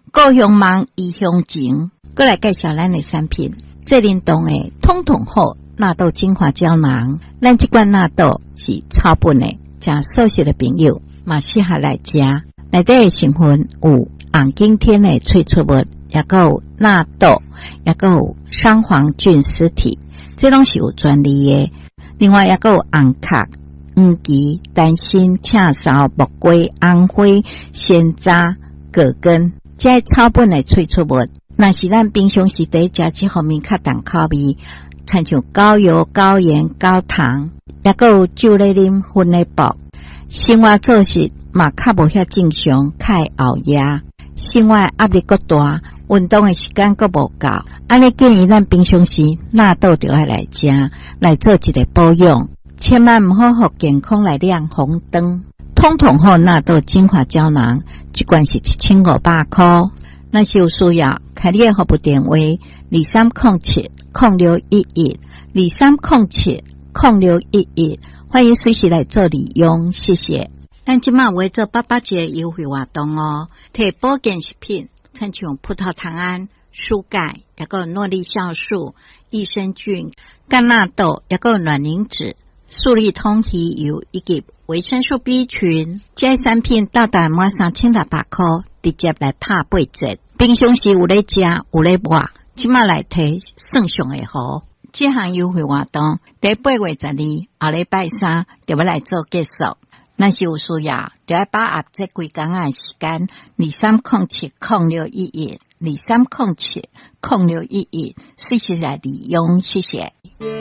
高雄芒异乡情，过来介绍咱的产品。最灵动的通通好纳豆精华胶囊，咱这罐纳豆是草本的，加素食的朋友嘛适合来食。内底的成分有红景天的萃取物，也有纳豆，也有双黄菌丝体，这拢是有专利的。另外也有红壳、黄芪、丹心、赤芍、木瓜、红花、鲜渣、葛根，这草本的萃取物。若是咱平常时在食这方面较重口味，亲像高油、高盐、高糖，也有酒类啉薰的薄，生活作息嘛较无遐正常，较会熬夜，生活压力较大，运动的时间较无够，安尼建议咱平常时纳豆就要来食，来做一个保养，千万唔好互健康来亮红灯。通通好纳豆精华胶囊，一罐是1500块。若是有需要，开你的服务电话2307-0611，2307-0611，欢迎随时来做利用，谢谢。咱即马为做88节优惠活动哦，摕保健食品，亲像葡萄糖胺、舒钙，也有诺丽酵素、益生菌、甘纳豆，也有卵磷脂、素利通鱼油以及维生素 B 群，这些产品到达满3600块，直接来拍8折。平常时有咧食，有咧买，即马来提算上会好。这项优惠活动在8月12后礼拜3就要来做结束。若是有需要，就要把握这几天的时间，2307-0611，2307-0611，随时来利用，谢谢。